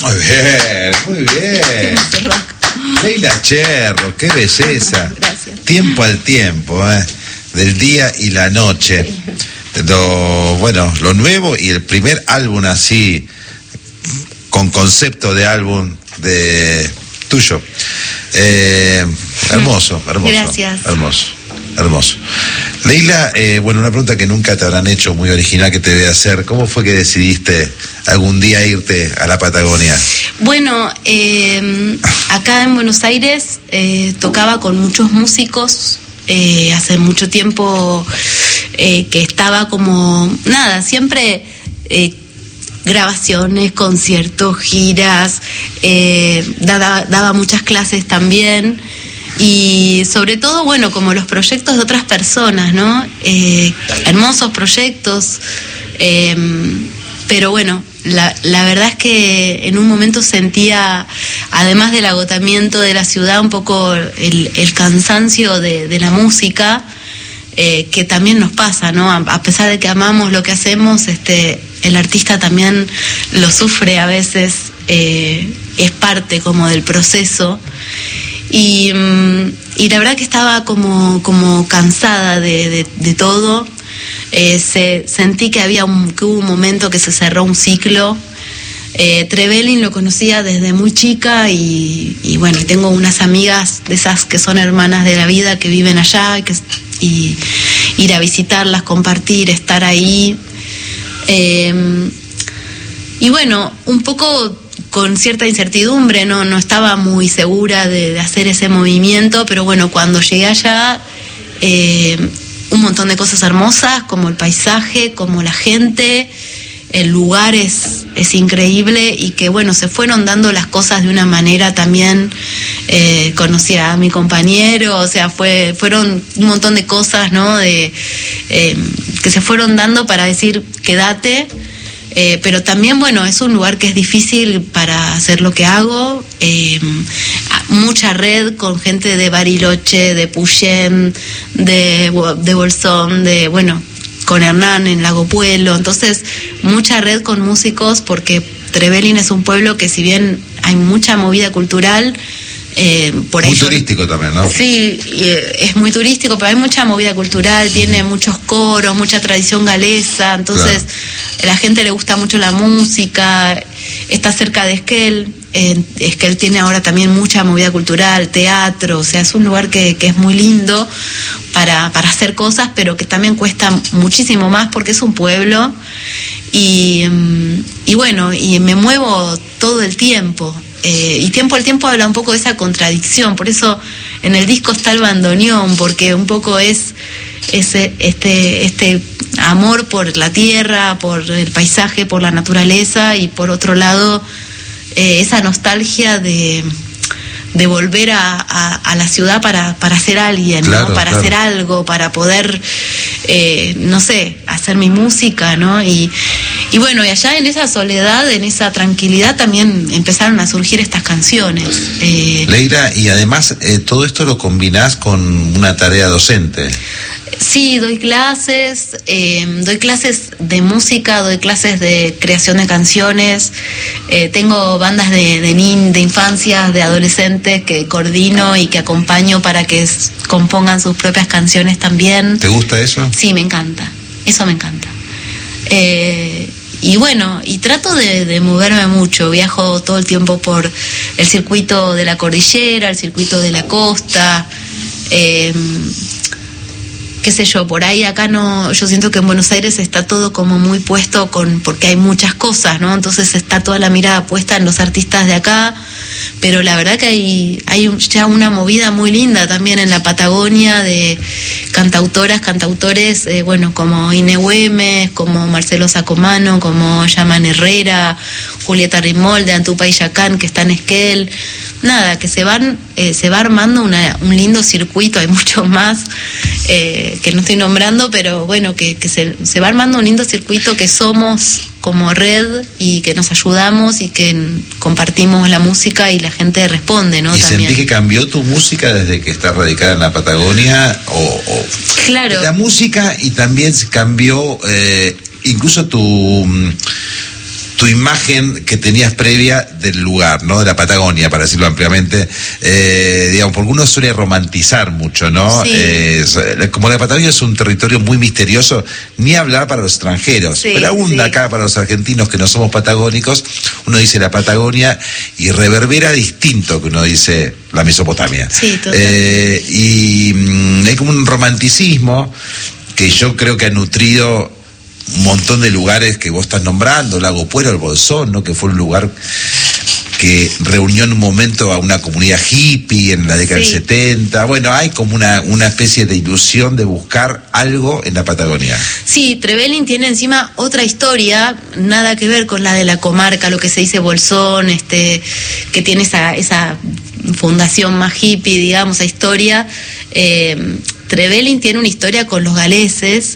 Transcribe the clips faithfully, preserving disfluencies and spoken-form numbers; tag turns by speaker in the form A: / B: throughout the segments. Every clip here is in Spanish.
A: Muy bien, muy bien. Leila Cherro, qué belleza.
B: Gracias.
A: Tiempo al tiempo, ¿eh? Del día y la noche. Lo, bueno, lo nuevo y el primer álbum así, con concepto de álbum de tuyo. Eh, hermoso, hermoso.
B: Gracias.
A: Hermoso, hermoso. Leila, eh, bueno, una pregunta que nunca te habrán hecho, muy original, que te voy a hacer. ¿Cómo fue que decidiste algún día irte a la Patagonia?
B: Bueno, eh, acá en Buenos Aires eh, tocaba con muchos músicos. Eh, hace mucho tiempo eh, que estaba como, nada, siempre eh, grabaciones, conciertos, giras, eh, daba, daba muchas clases también. Y sobre todo, bueno, como los proyectos de otras personas, ¿no? Eh, hermosos proyectos, eh, pero bueno, la, la verdad es que en un momento sentía, además del agotamiento de la ciudad, un poco el, el cansancio de, de la música, eh, que también nos pasa, ¿no? A, a pesar de que amamos lo que hacemos, este, el artista también lo sufre a veces, eh, es parte como del proceso. Y, y la verdad que estaba como, como cansada de, de, de todo. Eh, se, sentí que había un, que hubo un momento que se cerró un ciclo. Eh, Trevelin lo conocía desde muy chica y, y bueno, tengo unas amigas de esas que son hermanas de la vida que viven allá y, que, y ir a visitarlas, compartir, estar ahí. Eh, y bueno, un poco con cierta incertidumbre, no, no estaba muy segura de, de hacer ese movimiento, pero bueno, cuando llegué allá, eh, un montón de cosas hermosas, como el paisaje, como la gente, el lugar es, es increíble y que bueno, se fueron dando las cosas de una manera también, eh, conocí a mi compañero, o sea, fue, fueron un montón de cosas, ¿no? De, eh, que se fueron dando para decir, quédate. Eh, pero también, bueno, es un lugar que es difícil para hacer lo que hago. Eh, mucha red con gente de Bariloche, de Puyén, de, de Bolsón, de, bueno, con Hernán en Lago Puelo. Entonces, mucha red con músicos, porque Trevelin es un pueblo que, si bien hay mucha movida cultural, Eh, por
A: muy
B: eso,
A: turístico también, ¿no?
B: Sí, es muy turístico, pero hay mucha movida cultural, tiene muchos coros, mucha tradición galesa, entonces claro, a la gente le gusta mucho la música, está cerca de Esquel, eh, Esquel tiene ahora también mucha movida cultural, teatro, o sea, es un lugar que, que es muy lindo para, para hacer cosas, pero que también cuesta muchísimo más porque es un pueblo y, y bueno, y me muevo todo el tiempo. Eh, y tiempo al tiempo habla un poco de esa contradicción, por eso en el disco está el bandoneón, porque un poco es ese, este, este amor por la tierra, por el paisaje, por la naturaleza, y por otro lado eh, esa nostalgia de, de volver a, a, a la ciudad para, para ser alguien, claro, ¿no? Para claro. hacer algo, para poder, eh, no sé, hacer mi música, ¿no? Y, y bueno, y allá en esa soledad, en esa tranquilidad, también empezaron a surgir estas canciones. Eh,
A: Leila, y además eh, todo esto lo combinás con una tarea docente.
B: Sí, doy clases, eh, doy clases de música, doy clases de creación de canciones, eh, tengo bandas de, de, nin, de infancias, de adolescentes que coordino y que acompaño para que s- compongan sus propias canciones también.
A: ¿Te gusta eso?
B: Sí, me encanta, eso me encanta. Eh, y bueno, y trato de, de moverme mucho, viajo todo el tiempo por el circuito de la cordillera, el circuito de la costa, eh, qué sé yo, por ahí acá no, yo siento que en Buenos Aires está todo como muy puesto con, porque hay muchas cosas, ¿no? Entonces está toda la mirada puesta en los artistas de acá, pero la verdad que hay, hay ya una movida muy linda también en la Patagonia de cantautoras, cantautores, eh, bueno, como Ine Güemes, como Marcelo Sacomano, como Yaman Herrera, Julieta Rimolde, Antupay Yacán, que está en Esquel. Nada, que se van, eh, se va armando una, un lindo circuito, hay muchos más eh, que no estoy nombrando, pero bueno, que, que se, se va armando un lindo circuito, que somos como red y que nos ayudamos y que compartimos la música y la gente responde, ¿no?
A: ¿Y
B: también.
A: sentís que cambió tu música desde que estás radicada en la Patagonia? O, o
B: claro.
A: La música, y también cambió eh, incluso tu... tu imagen que tenías previa del lugar, ¿no? De la Patagonia, para decirlo ampliamente, eh, digamos, porque uno suele romantizar mucho, ¿no?
B: Sí.
A: Eh, como la Patagonia es un territorio muy misterioso, ni hablar para los extranjeros,
B: sí,
A: pero aún
B: sí.
A: acá para los argentinos que no somos patagónicos, uno dice la Patagonia y reverbera distinto que uno dice la Mesopotamia.
B: Sí,
A: eh, y mm, hay como un romanticismo que yo creo que ha nutrido un montón de lugares que vos estás nombrando, Lago Puero, el Bolsón, ¿no? Que fue un lugar que reunió en un momento a una comunidad hippie en la década sí. del setenta. Bueno, hay como una, una especie de ilusión de buscar algo en la Patagonia.
B: Sí, Trevelin tiene encima otra historia, nada que ver con la de la comarca, lo que se dice Bolsón, este, que tiene esa, esa fundación más hippie, digamos, esa historia. Eh, Trevelin tiene una historia con los galeses,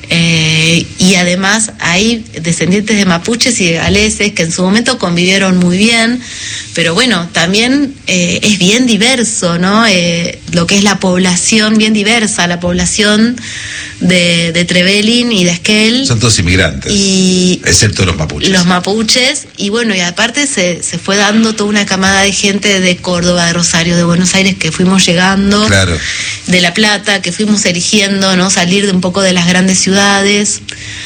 B: eh, y además hay descendientes de mapuches y de galeses que en su momento convivieron muy bien, pero bueno, también eh, es bien diverso, ¿no? Eh, lo que es la población, bien diversa, la población de, de Trevelin y de Esquel.
A: Son todos inmigrantes, y excepto los mapuches.
B: Los mapuches, y bueno, y aparte se, se fue dando toda una camada de gente de Córdoba, de Rosario, de Buenos Aires, que fuimos llegando,
A: claro.
B: de La Plata, que fuimos eligiendo, ¿no? Salir de un poco de las grandes ciudades.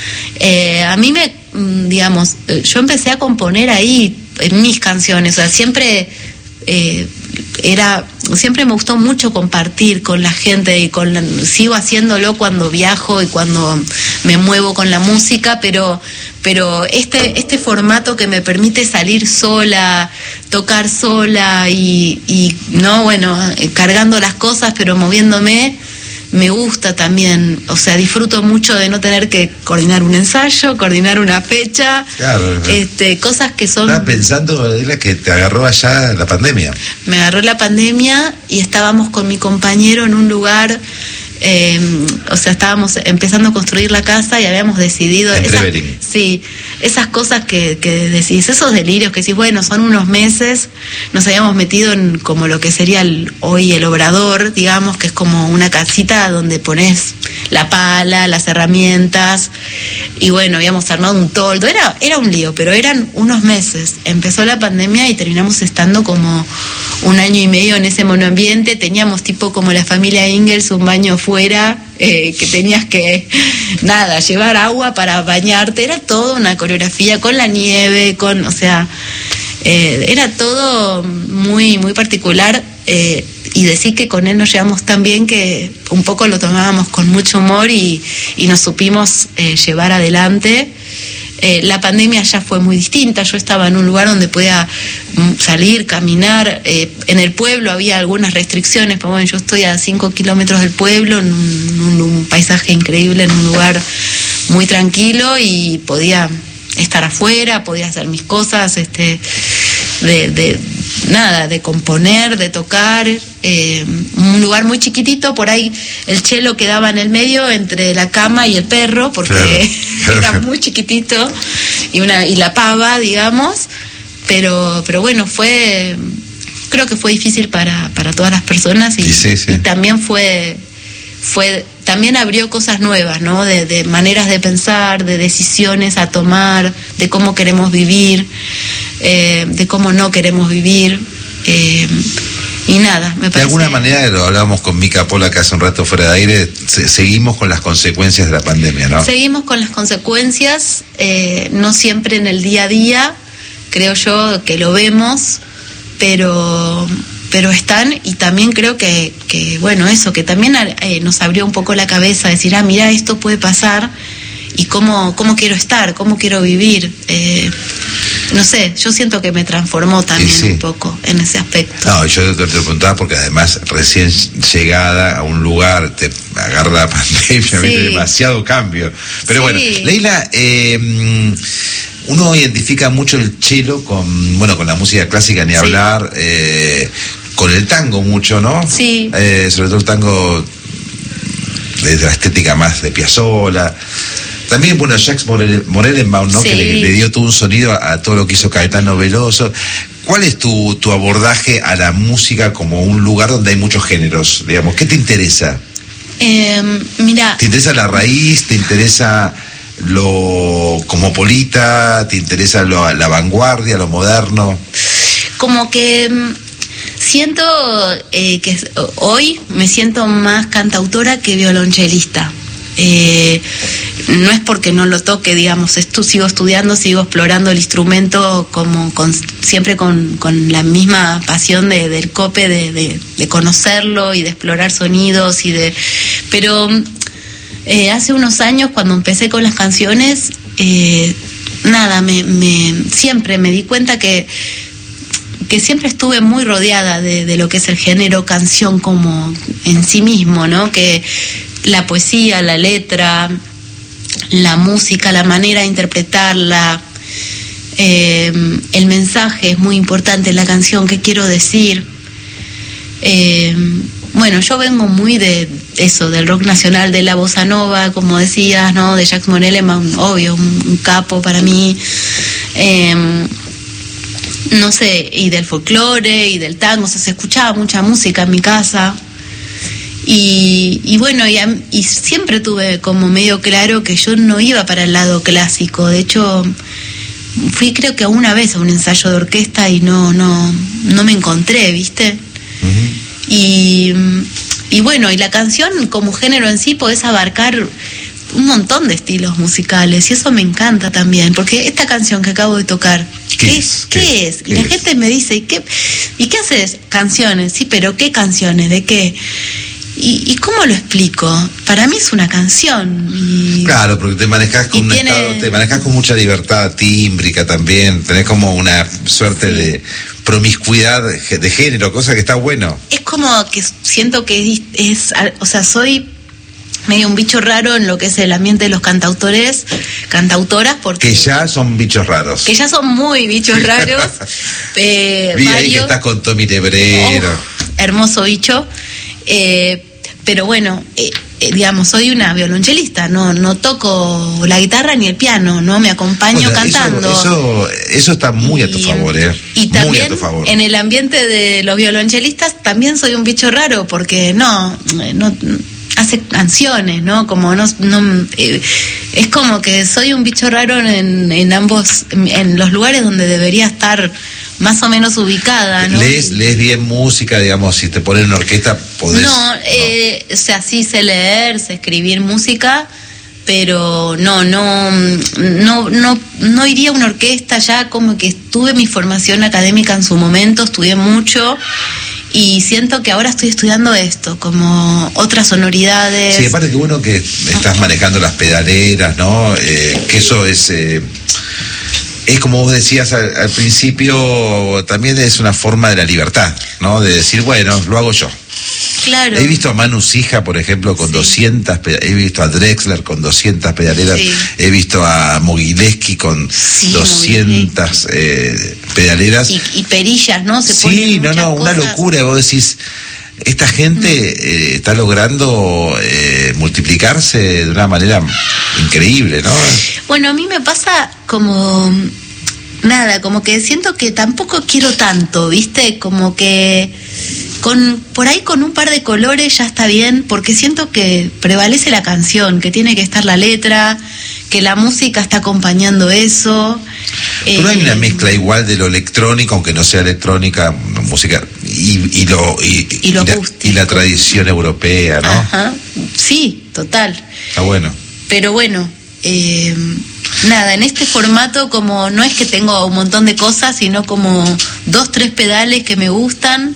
B: Eh, a mí me, digamos, yo empecé a componer ahí en mis canciones, o sea, siempre eh, era, siempre me gustó mucho compartir con la gente y con la, sigo haciéndolo cuando viajo y cuando me muevo con la música, pero pero este este formato que me permite salir sola, tocar sola y, y no, bueno, cargando las cosas pero moviéndome, me gusta también, o sea, disfruto mucho de no tener que coordinar un ensayo, coordinar una fecha,
A: claro,
B: este, cosas que son...
A: Estaba pensando, Adela, que te agarró allá la pandemia.
B: Me agarró la pandemia y estábamos con mi compañero en un lugar, eh, o sea, estábamos empezando a construir la casa y habíamos decidido... Esas, sí, esas cosas que, que decís, esos delirios que decís, bueno, son unos meses, nos habíamos metido en como lo que sería el, hoy el obrador, digamos, que es como una casita donde pones la pala, las herramientas, y bueno, habíamos armado un toldo, era, era un lío, pero eran unos meses. Empezó la pandemia y terminamos estando como un año y medio en ese monoambiente, teníamos tipo como la familia Ingalls, un baño afuera, eh, que tenías que, nada, llevar agua para bañarte, era toda una coreografía con la nieve, con, o sea, eh, era todo muy, muy particular, eh, y decir que con él nos llevamos tan bien que un poco lo tomábamos con mucho humor y, y nos supimos eh, llevar adelante. Eh, la pandemia ya fue muy distinta, yo estaba en un lugar donde podía salir, caminar, eh, en el pueblo había algunas restricciones, pero bueno, yo estoy a cinco kilómetros del pueblo, en un, un, un paisaje increíble, en un lugar muy tranquilo y podía estar afuera, podía hacer mis cosas, este, de, de nada, de componer, de tocar, eh, un lugar muy chiquitito, por ahí el cello quedaba en el medio entre la cama y el perro, porque claro. Era muy chiquitito, y una y la pava, digamos, pero pero bueno, fue, creo que fue difícil para, para todas las personas y, sí, sí, sí. y también fue fue también abrió cosas nuevas, ¿no? De, de maneras de pensar, de decisiones a tomar, de cómo queremos vivir, eh, de cómo no queremos vivir, eh, y nada, me parece... De
A: alguna manera, lo hablábamos con Mica Pola que hace un rato fuera de aire, se, seguimos con las consecuencias de la pandemia, ¿no?
B: Seguimos con las consecuencias, eh, no siempre en el día a día, creo yo que lo vemos, pero... pero están, y también creo que, que bueno, eso, que también eh, nos abrió un poco la cabeza, decir, ah, mira, esto puede pasar, y cómo, cómo quiero estar, cómo quiero vivir, eh, no sé, yo siento que me transformó también sí, sí. un poco en ese aspecto.
A: No, yo te, te preguntaba porque además recién llegada a un lugar, te agarra la pandemia, sí. demasiado cambio, pero sí. bueno, Leila, eh, uno identifica mucho el cello con, bueno, con la música clásica, ni sí. hablar, eh, con el tango mucho, ¿no?
B: Sí.
A: Eh, sobre todo el tango desde la estética más de Piazzolla. También, bueno, Jacques Morelenbaum, ¿no? Sí. Que le, le dio todo un sonido a, a todo lo que hizo Caetano Veloso. ¿Cuál es tu, tu abordaje a la música como un lugar donde hay muchos géneros? Digamos, ¿qué te interesa?
B: Eh, mira.
A: ¿Te interesa la raíz? ¿Te interesa lo cosmopolita, te interesa lo, la vanguardia, lo moderno?
B: Como que siento eh, que hoy me siento más cantautora que violonchelista. Eh, no es porque no lo toque, digamos, esto, sigo estudiando, sigo explorando el instrumento como con, siempre con, con la misma pasión de, del cope, de, de, de conocerlo y de explorar sonidos y de, pero eh, hace unos años cuando empecé con las canciones, eh, nada, me, me siempre me di cuenta que que siempre estuve muy rodeada de, de lo que es el género canción como en sí mismo, ¿no? Que la poesía, la letra, la música, la manera de interpretarla, eh, el mensaje es muy importante en la canción, qué quiero decir. Eh, bueno, yo vengo muy de eso, del rock nacional, de la bossa nova, como decías, ¿no? De Jacques Moreeleman, obvio, un, un capo para mí. Eh, no sé, y del folclore y del tango, o sea, se escuchaba mucha música en mi casa. Y, y bueno, y, y siempre tuve como medio claro que yo no iba para el lado clásico. De hecho, fui creo que una vez a un ensayo de orquesta y no no no me encontré, ¿viste? Uh-huh. Y, y bueno, y la canción como género en sí podés abarcar un montón de estilos musicales y eso me encanta también, porque esta canción que acabo de tocar, ¿qué, ¿qué es? ¿Qué, ¿Qué es? es? Y la es? gente me dice, ¿y qué, ¿y qué haces? Canciones, sí, pero ¿qué canciones? ¿De qué? ¿Y, y cómo lo explico? Para mí es una canción. Y,
A: claro, porque te manejas con un tiene... estado, te manejas con mucha libertad tímbrica también, tenés como una suerte sí. de promiscuidad de, de género, cosa que está bueno.
B: Es como que siento que es, es, o sea, soy medio un bicho raro en lo que es el ambiente de los cantautores, cantautoras, porque...
A: Que ya son bichos raros.
B: Que ya son muy bichos raros. eh,
A: Vi varios, ahí que estás con Tommy Lebrero.
B: Oh, hermoso bicho. Eh, pero bueno, eh, eh, digamos, soy una violonchelista, no no toco la guitarra ni el piano, no me acompaño o sea, cantando.
A: Eso, eso, eso está muy y, a tu favor, ¿eh?
B: Y también
A: muy a tu favor.
B: En el ambiente de los violonchelistas también soy un bicho raro, porque no, no hace canciones, ¿no? Como no, no eh, es como que soy un bicho raro en, en ambos, en los lugares donde debería estar más o menos ubicada, ¿no?
A: ¿Lees, lees bien música, digamos, si te ponen en orquesta podés?
B: No, eh, no, o sea, sí sé leer, sé escribir música, pero no, no, no, no, no iría a una orquesta. Ya como que tuve mi formación académica en su momento, estudié mucho y siento que ahora estoy estudiando esto, como otras sonoridades.
A: Sí, aparte que bueno que estás manejando las pedaleras, ¿no? Eh, que eso es... Eh, Es como vos decías al, al principio, también es una forma de la libertad, ¿no? De decir, bueno, lo hago yo.
B: Claro.
A: He visto a Manu Sija, por ejemplo, con sí. doscientas, he visto a Drexler con doscientas pedaleras, sí. he visto a Mogileski con sí, doscientas eh, pedaleras.
B: Y, y perillas, ¿no? Se
A: sí, no, no, una cosas. locura. Vos decís, esta gente eh, está logrando eh, multiplicarse de una manera increíble, ¿no?
B: Bueno, a mí me pasa como... Nada, como que siento que tampoco quiero tanto, ¿viste? Como que con por ahí con un par de colores ya está bien, porque siento que prevalece la canción, que tiene que estar la letra, que la música está acompañando eso.
A: Pero eh, hay una mezcla igual de lo electrónico, aunque no sea electrónica, música, y, y lo y,
B: y, lo
A: y, la, y la tradición europea, ¿no?
B: Ajá, sí, total.
A: Está bueno.
B: Pero bueno, eh, nada, en este formato como no es que tengo un montón de cosas, sino como dos, tres pedales que me gustan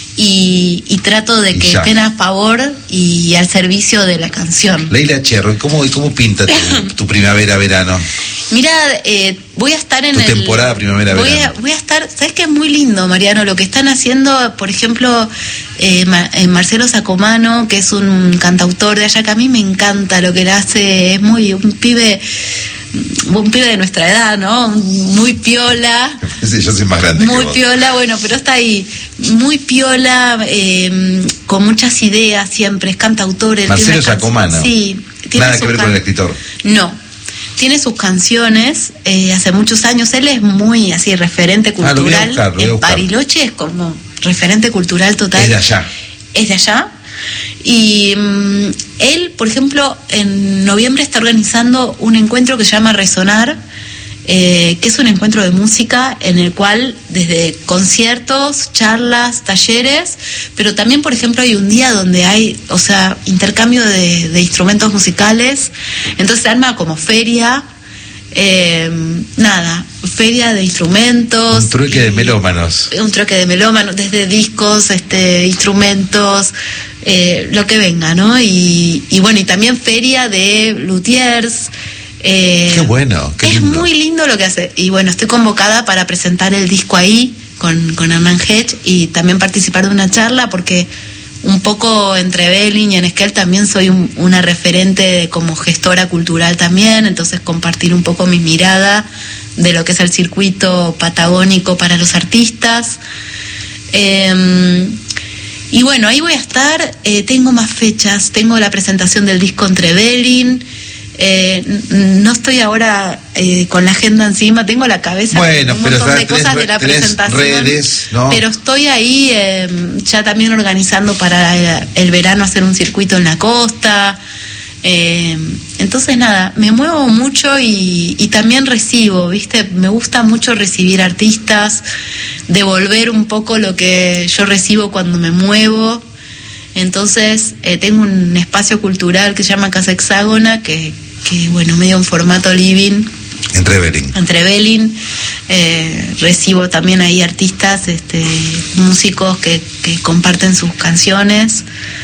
B: y, y trato de que estén a favor y al servicio de la canción.
A: Leila Cherro, ¿cómo, cómo pinta tu, tu primavera-verano?
B: Mira, eh, voy a estar en
A: tu
B: el...
A: temporada primavera-verano.
B: Voy a, voy a estar... ¿Sabes qué es muy lindo, Mariano? Lo que están haciendo, por ejemplo, eh, Mar, eh, Marcelo Sacomano, que es un cantautor de allá, que a mí me encanta lo que él hace. Es muy... un pibe... un pibe de nuestra edad, ¿no? Muy piola.
A: Sí, yo soy más grande.
B: Muy piola, bueno, pero está ahí. Muy piola, eh, con muchas ideas siempre. Es cantautor.
A: Marcelo Sacomano.
B: Sí.
A: Nada que ver con el escritor.
B: No. Tiene sus canciones, eh, hace muchos años. Él es muy así, referente cultural.
A: Ah, lo voy a buscar, lo voy a buscar.
B: En Bariloche es como referente cultural total.
A: Es de allá.
B: Es de allá. Y um, él, por ejemplo, en noviembre está organizando un encuentro que se llama Resonar, eh, que es un encuentro de música en el cual desde conciertos, charlas, talleres, pero también, por ejemplo, hay un día donde hay, o sea, intercambio de, de instrumentos musicales, entonces se arma como feria, eh, nada, feria de instrumentos.
A: Un trueque de melómanos.
B: Un trueque de melómanos, desde discos, este, instrumentos, eh, lo que venga, ¿no? Y, y bueno, y también feria de luthiers. Eh,
A: qué bueno, qué
B: es
A: lindo.
B: Muy lindo lo que hace. Y bueno, estoy convocada para presentar el disco ahí con, con Hernán Hedge y también participar de una charla, porque un poco entre Belin y en Esquel también soy un, una referente como gestora cultural también, entonces compartir un poco mi mirada de lo que es el circuito patagónico para los artistas. Eh, y bueno, ahí voy a estar, eh, tengo más fechas, tengo la presentación del disco entre Belin. Eh, no estoy ahora eh, con la agenda encima, tengo la cabeza
A: bueno,
B: un
A: pero
B: montón de
A: tres,
B: cosas de la presentación,
A: redes, ¿no?
B: Pero estoy ahí eh, ya también organizando para el, el verano hacer un circuito en la costa. Eh, entonces nada, me muevo mucho y, y también recibo, ¿viste? Me gusta mucho recibir artistas, devolver un poco lo que yo recibo cuando me muevo. Entonces eh, tengo un espacio cultural que se llama Casa Hexágona, que, que bueno, medio en formato living.
A: Entre Belin.
B: Entre Belin. Eh, recibo también ahí artistas, este, músicos que, que comparten sus canciones.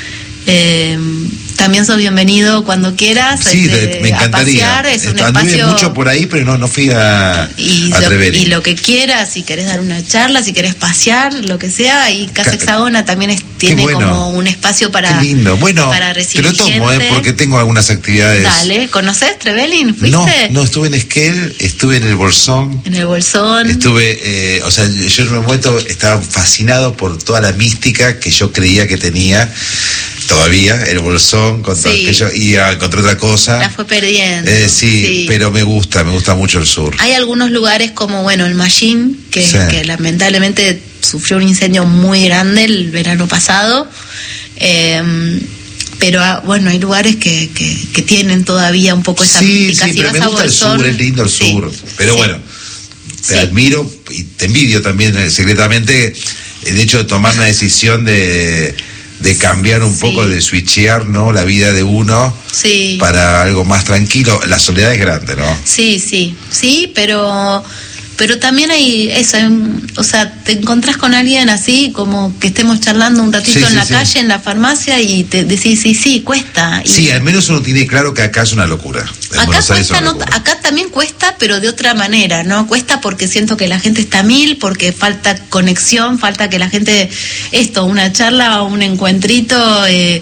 B: Eh, también sos bienvenido cuando quieras.
A: Sí,
B: este,
A: me encantaría.
B: A pasear, es un
A: Anduve
B: espacio
A: mucho por ahí, pero no, no fui a,
B: y,
A: a
B: lo, y lo que quieras, si querés dar una charla, si querés pasear, lo que sea. Y Casa
A: Ca-
B: Hexágona también es, tiene
A: bueno.
B: como un espacio para,
A: Qué lindo. Bueno,
B: para recibir
A: te lo tomo,
B: gente.
A: eh, porque tengo algunas actividades.
B: Dale, ¿conocés Trevelin? ¿Fuiste?
A: No, no, estuve en Esquel, estuve en el Bolsón.
B: En el Bolsón.
A: Estuve, eh, o sea, yo en un momento estaba fascinado por toda la mística que yo creía que tenía. Todavía, el Bolsón, contra
B: Sí.
A: que yo iba contra otra cosa.
B: La fue perdiendo.
A: Eh, sí, sí, pero me gusta, me gusta mucho el sur.
B: Hay algunos lugares como, bueno, el Mallín, que,
A: Sí.
B: que lamentablemente sufrió un incendio muy grande el verano pasado. Eh, pero ah, bueno, hay lugares que, que, que tienen todavía un poco esa
A: sí,
B: mística.
A: Sí,
B: Si
A: pero
B: vas
A: me
B: a
A: gusta
B: Bolsón,
A: el sur, es lindo el
B: sí,
A: sur. Pero
B: sí.
A: bueno, te
B: Sí.
A: admiro y te envidio también eh, secretamente el hecho de tomar una decisión de, de cambiar un
B: Sí.
A: poco, de switchear, ¿no? La vida de uno
B: Sí.
A: para algo más tranquilo. La soledad es grande, ¿no?
B: Sí, sí, sí, pero pero también hay eso, hay un- o sea, te encontrás con alguien así, como que estemos charlando un ratito
A: Sí,
B: en
A: sí,
B: la
A: sí.
B: calle, en la farmacia, y te decís, sí, sí, cuesta. Y
A: Sí, al menos uno tiene claro que acá es una locura. En
B: acá
A: Buenos Aires es
B: cuesta,
A: una
B: no,
A: locura.
B: acá también cuesta, pero de otra manera, ¿no? Cuesta porque siento que la gente está a mil, porque falta conexión, falta que la gente, esto, una charla o un encuentrito, eh,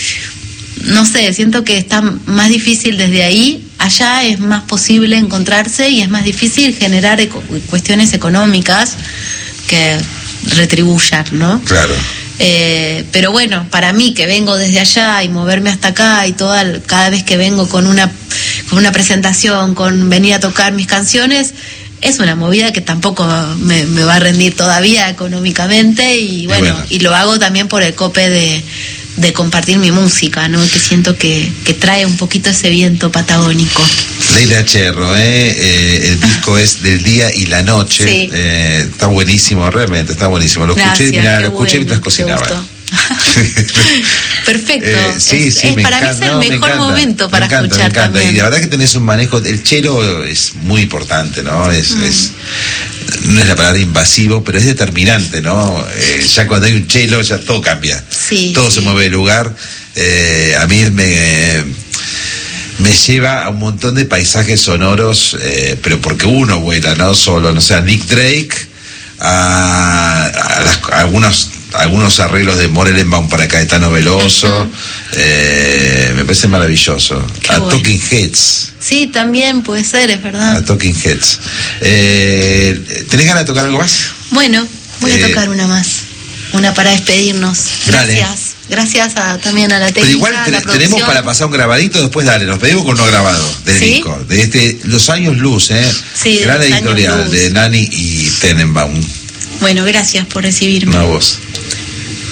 B: no sé, siento que está más difícil desde ahí. Allá es más posible encontrarse y es más difícil generar eco- cuestiones económicas que retribuyan, ¿no?
A: Claro.
B: Eh, pero bueno, para mí que vengo desde allá y moverme hasta acá y toda, cada vez que vengo con una, con una presentación, con venir a tocar mis canciones, es una movida que tampoco me, me va a rendir todavía económicamente y bueno,
A: Y bueno.
B: y lo hago también por el cope de, de compartir mi música, ¿no? Que siento que, que trae un poquito ese viento patagónico.
A: Leila Cherro, ¿eh? Eh, el disco es Del Día y la Noche.
B: Sí.
A: Eh, está buenísimo, realmente, está buenísimo. Lo
B: Gracias,
A: escuché, mirá,
B: qué
A: lo escuché
B: bueno,
A: mientras
B: qué
A: cocinaba.
B: gusto. Perfecto.
A: Eh, sí,
B: es,
A: sí,
B: es
A: me
B: para
A: encanta,
B: mí es el
A: no, me
B: mejor
A: encanta,
B: momento
A: me
B: para
A: encanta,
B: escuchar
A: me encanta.
B: también.
A: Y la verdad que tenés un manejo, el chelo es muy importante, ¿no? Es,
B: Mm.
A: es no es la palabra invasivo, pero es determinante, ¿no? Eh, ya cuando hay un chelo ya todo cambia.
B: Sí,
A: todo
B: sí.
A: se mueve de lugar. Eh, a mí me me lleva a un montón de paisajes sonoros, eh, pero porque uno vuela, no solo, no sé, a Nick Drake, a, a, las- a algunos algunos arreglos de Morelenbaum para Caetano Veloso,
B: Ujú.
A: eh, me parece maravilloso.
B: Qué
A: a
B: bueno.
A: Talking Heads,
B: Sí, también puede ser, es
A: a
B: verdad.
A: Talking Heads. Eh, ¿Tenés ganas de tocar algo más?
B: Bueno, voy a
A: Eh,
B: tocar una más. Una para despedirnos.
A: Dale.
B: Gracias. Gracias a, también a la técnica,
A: Pero igual
B: a
A: te-
B: la
A: tenemos
B: producción.
A: para pasar un grabadito, después dale, nos pedimos con uno grabado del
B: ¿Sí?
A: disco, de este Los Años Luz, eh.
B: Sí, de
A: Gran
B: Los Años
A: editorial
B: Luz.
A: de Nani y Tenenbaum.
B: Bueno, gracias por recibirme.
A: Una voz.